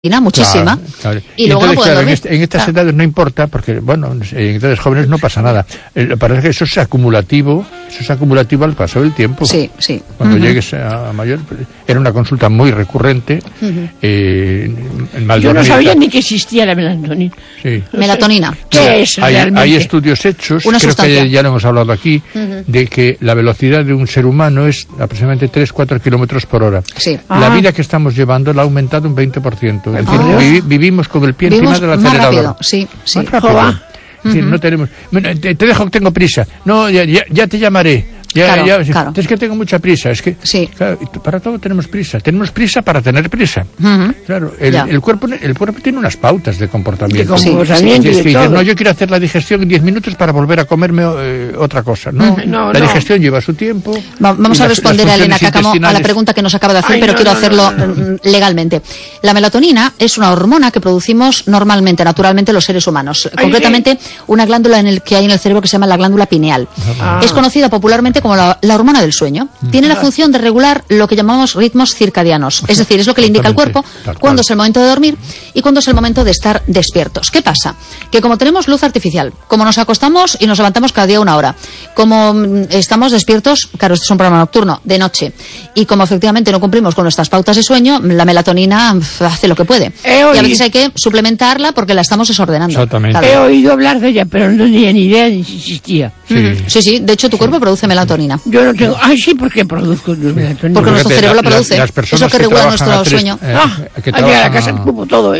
muchísima, claro. Y luego entonces, no pueden dormir. En estas edades no importa, porque, bueno, en edades jóvenes no pasa nada. Parece que eso es acumulativo al paso del tiempo. Sí. Cuando llegues a mayor, era una consulta muy recurrente. Yo no sabía ni que existía la melatonina. Sí. Melatonina. ¿Qué es realmente? Hay estudios hechos, Una creo sustancia. que ya lo hemos hablado aquí, de que la velocidad de un ser humano es aproximadamente 3-4 kilómetros por hora. Sí. La vida que estamos llevando la ha aumentado un 20%. Es decir, vivimos con el pie Vivimos encima del más acelerador. rápido, sí. Más rápido. Es decir, no tenemos... Te dejo que tengo prisa. No, ya te llamaré. Claro. Es que tengo mucha prisa. Es que Sí. claro, para todo tenemos prisa. Tenemos prisa para tener prisa. Claro, el cuerpo tiene unas pautas de comportamiento. De comportamiento Es y que de todo. dices, no, yo quiero hacer la digestión en 10 minutos para volver a comerme otra cosa. No, la digestión lleva su tiempo. Vamos a responder a Elena Cáccamo a la pregunta que nos acaba de hacer, pero quiero hacerlo legalmente. La melatonina es una hormona que producimos normalmente, naturalmente, los seres humanos. Concretamente, una glándula que hay en el cerebro que se llama la glándula pineal. Es conocida popularmente como la hormona del sueño. Tiene la función de regular lo que llamamos ritmos circadianos. Es decir, es lo que le indica al cuerpo cuándo es el momento de dormir y cuándo es el momento de estar despiertos. ¿Qué pasa? Que como tenemos luz artificial, como nos acostamos y nos levantamos cada día una hora, como estamos despiertos, claro, este es un programa nocturno, de noche, y como efectivamente no cumplimos con nuestras pautas de sueño, la melatonina hace lo que puede. Y a veces hay que suplementarla porque la estamos desordenando. Exactamente. Claro. He oído hablar de ella, pero no tenía ni idea ni si existía. Sí, de hecho tu cuerpo produce melatonina. Yo no tengo... sí, ¿por qué produzco melatonina? Porque nuestro cerebro la produce. Las personas Eso que regula nuestro sueño. que Allá a la casa como todo,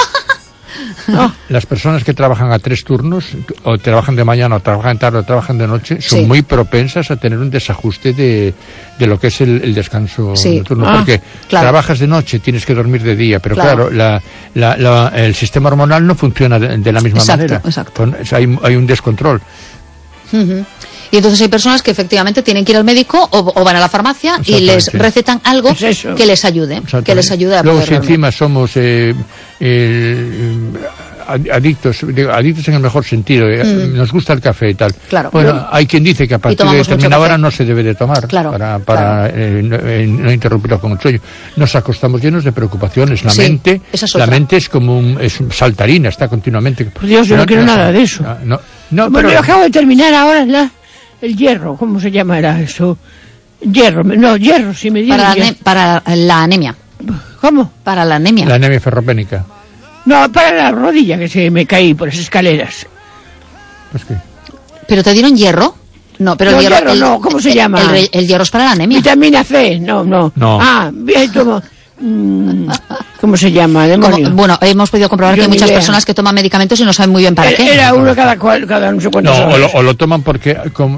Las personas que trabajan a 3 turnos, o trabajan de mañana, o trabajan tarde, o trabajan de noche, son muy propensas a tener un desajuste de lo que es el descanso nocturno. Porque trabajas de noche, tienes que dormir de día, pero claro, el sistema hormonal no funciona de la misma manera. Exacto. Hay un descontrol. Y entonces hay personas que efectivamente tienen que ir al médico o van a la farmacia y les recetan algo que les ayude, a Luego, poder si encima somos adictos en el mejor sentido, nos gusta el café y tal. Claro. Bueno, hay quien dice que a partir de determinada hora no se debe de tomar para no interrumpirlo con el sueño. Nos acostamos llenos de preocupaciones. La mente es como un saltarina, está continuamente. Por Dios, yo no quiero nada de eso. Bueno, yo acabo de terminar ahora el hierro, ¿cómo se llamará eso? Hierro, si me dieron para la anemia. ¿Cómo? Para la anemia. La anemia ferropénica. No, para la rodilla, que se me caí por las escaleras. Pues qué. ¿Pero te dieron hierro? No, pero el hierro no, ¿cómo se llama? El hierro es para la anemia. Vitamina C, no. Bien, ¿cómo se llama? Demonio. Bueno, hemos podido comprobar que hay muchas personas que toman medicamentos y no saben muy bien para qué. Era uno cada no sé cuántos horas. O lo toman porque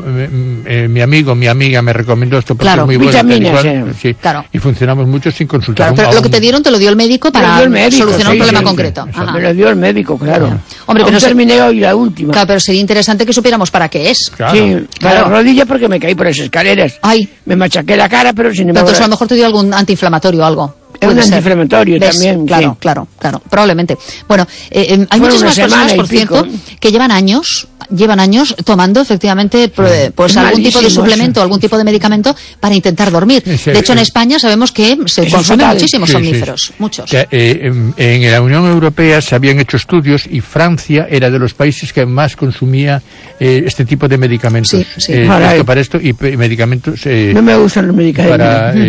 mi amiga me recomendó esto porque es muy bueno. Vitaminas, y funcionamos mucho sin consultar. Pero lo que te dieron te lo dio el médico para solucionar un problema concreto. Me lo dio el médico, claro. Hombre, pero terminé hoy la última. Claro, pero sería interesante que supiéramos para qué es. Sí, para la rodilla porque me caí por las escaleras. Me machaqué la cara, pero sin embargo... Entonces a lo mejor te dio algún antiinflamatorio o algo. Es un antiinflamatorio también. Claro, probablemente. Bueno, hay muchísimas personas, por cierto, que llevan años tomando efectivamente pues algún tipo de suplemento, algún tipo de medicamento para intentar dormir. De hecho, en España sabemos que se consumen muchísimos somníferos, muchos. En la Unión Europea se habían hecho estudios y Francia era de los países que más consumía este tipo de medicamentos. Para esto y medicamentos... no me gustan los medicamentos.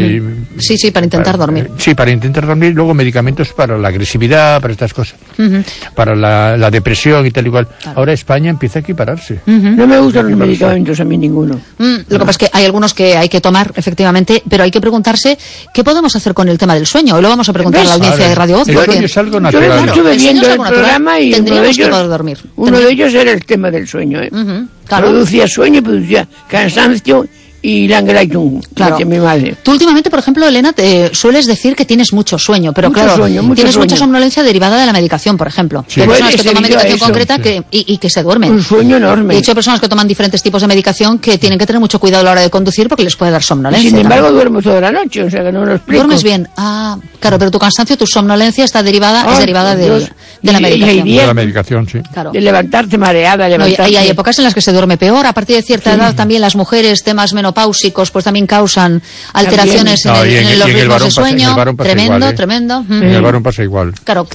Para intentar dormir. Para intentar dormir, luego medicamentos para la agresividad, para estas cosas, para la depresión y tal igual. Ahora España empieza a equipararse. No me gustan los medicamentos a mí ninguno. Lo que pasa es que hay algunos que hay que tomar, efectivamente, pero hay que preguntarse qué podemos hacer con el tema del sueño. Hoy lo vamos a preguntar a la audiencia de Radio Voz. El sueño es algo natural. Yo estuve viendo el programa y tendríamos que poder dormir. Uno de ellos era el tema del sueño. Producía sueño, producía cansancio y Langerleitung, claro. Mi madre. Tú últimamente, por ejemplo, Elena, te sueles decir que tienes mucho sueño, pero tienes mucha somnolencia derivada de la medicación, por ejemplo. Sí. Hay personas que toman medicación concreta y que se duermen. Un sueño enorme. De hecho, hay personas que toman diferentes tipos de medicación que tienen que tener mucho cuidado a la hora de conducir porque les puede dar somnolencia. Sin embargo, duermo toda la noche, o sea que no lo explico. ¿Duermes bien? Claro, pero tu cansancio, tu somnolencia está derivada de la medicación. De la medicación, sí. Claro. De levantarte mareada, hay épocas en las que se duerme peor. A partir de cierta edad también las mujeres, temas menopáusicos, pues también causan alteraciones en los ritmos de sueño. Tremendo. En el varón pasa igual. Claro,